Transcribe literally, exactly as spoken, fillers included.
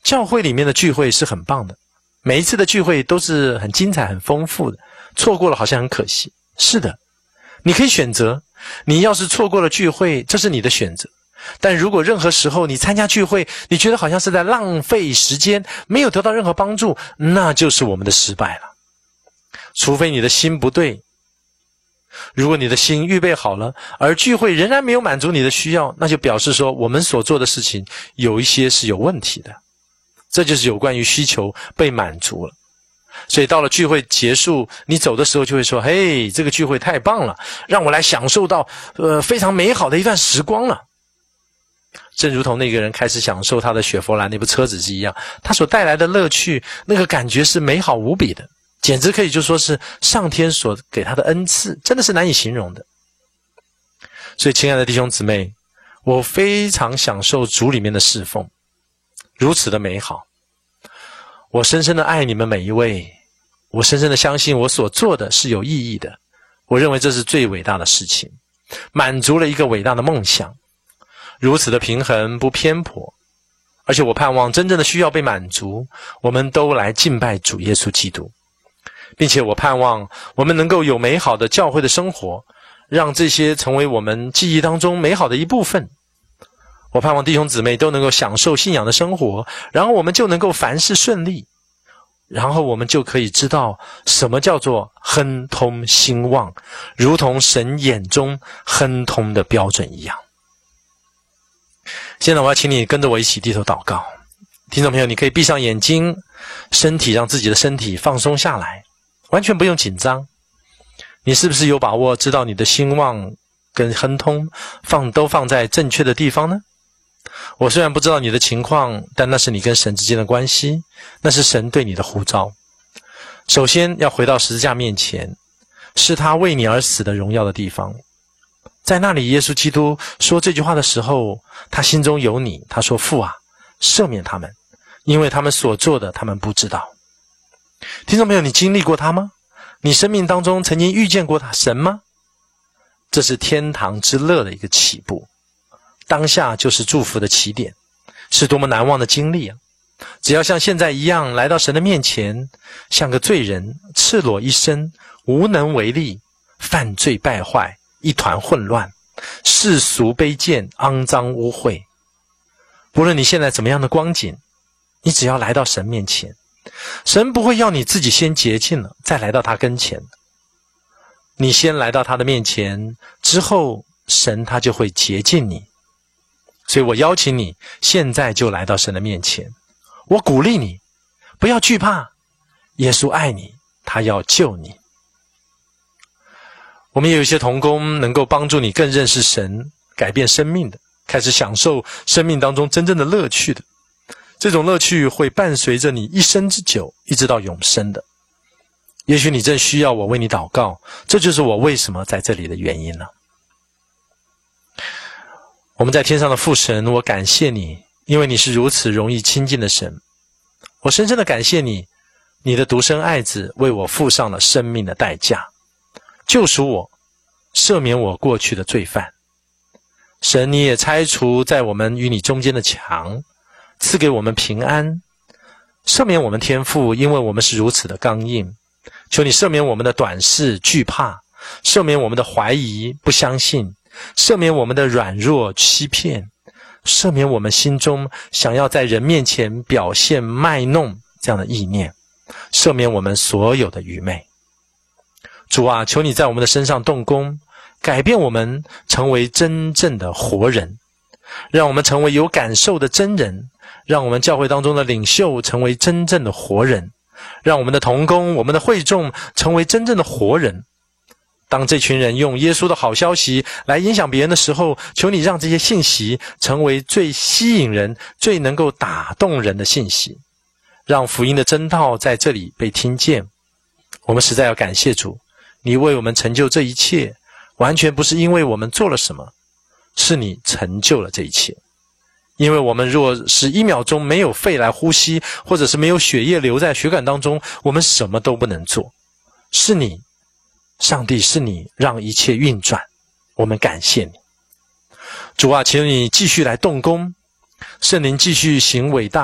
教会里面的聚会是很棒的，每一次的聚会都是很精彩很丰富的，错过了好像很可惜。是的，你可以选择，你要是错过了聚会，这是你的选择。但如果任何时候你参加聚会，你觉得好像是在浪费时间，没有得到任何帮助，那就是我们的失败了。除非你的心不对，如果你的心预备好了，而聚会仍然没有满足你的需要，那就表示说我们所做的事情有一些是有问题的。这就是有关于需求被满足了。所以到了聚会结束，你走的时候就会说，嘿，这个聚会太棒了，让我来享受到呃非常美好的一段时光了。正如同那个人开始享受他的雪佛兰那部车子是一样，他所带来的乐趣，那个感觉是美好无比的，简直可以就说是上天所给他的恩赐，真的是难以形容的。所以亲爱的弟兄姊妹，我非常享受主里面的侍奉，如此的美好。我深深的爱你们每一位，我深深的相信我所做的是有意义的，我认为这是最伟大的事情，满足了一个伟大的梦想，如此的平衡不偏颇，而且我盼望真正的需要被满足，我们都来敬拜主耶稣基督，并且我盼望我们能够有美好的教会的生活，让这些成为我们记忆当中美好的一部分。我盼望弟兄姊妹都能够享受信仰的生活，然后我们就能够凡事顺利，然后我们就可以知道什么叫做亨通兴旺，如同神眼中亨通的标准一样。现在我要请你跟着我一起低头祷告。听众朋友，你可以闭上眼睛，身体让自己的身体放松下来，完全不用紧张。你是不是有把握知道你的兴旺跟亨通放都放在正确的地方呢？我虽然不知道你的情况，但那是你跟神之间的关系，那是神对你的呼召。首先要回到十字架面前，是他为你而死的荣耀的地方。在那里耶稣基督说这句话的时候，他心中有你，他说，父啊，赦免他们，因为他们所做的他们不知道。听众朋友，你经历过他吗？你生命当中曾经遇见过他神吗？这是天堂之乐的一个起步，当下就是祝福的起点，是多么难忘的经历啊！只要像现在一样来到神的面前，像个罪人，赤裸一身，无能为力，犯罪败坏，一团混乱，世俗卑贱，肮脏污秽。不论你现在怎么样的光景，你只要来到神面前，神不会要你自己先洁净了再来到他跟前，你先来到他的面前之后，神他就会洁净你。所以我邀请你现在就来到神的面前，我鼓励你不要惧怕，耶稣爱你，他要救你。我们也有一些同工能够帮助你更认识神，改变生命的，开始享受生命当中真正的乐趣的，这种乐趣会伴随着你一生之久，一直到永生的。也许你正需要我为你祷告，这就是我为什么在这里的原因了。我们在天上的父神，我感谢你，因为你是如此容易亲近的神。我深深的感谢你，你的独生爱子为我付上了生命的代价，救赎我，赦免我过去的罪犯。神，你也拆除在我们与你中间的墙，赐给我们平安，赦免我们天父，因为我们是如此的刚硬。求你赦免我们的短视惧怕，赦免我们的怀疑不相信，赦免我们的软弱欺骗，赦免我们心中想要在人面前表现卖弄这样的意念，赦免我们所有的愚昧。主啊，求你在我们的身上动工，改变我们成为真正的活人，让我们成为有感受的真人，让我们教会当中的领袖成为真正的活人，让我们的同工，我们的会众成为真正的活人。当这群人用耶稣的好消息来影响别人的时候，求你让这些信息成为最吸引人、最能够打动人的信息，让福音的真道在这里被听见。我们实在要感谢主，你为我们成就这一切，完全不是因为我们做了什么，是你成就了这一切。因为我们若是一秒钟没有肺来呼吸，或者是没有血液流在血管当中，我们什么都不能做。是你，上帝，是你让一切运转，我们感谢你。主啊，请你继续来动工，圣灵继续行伟大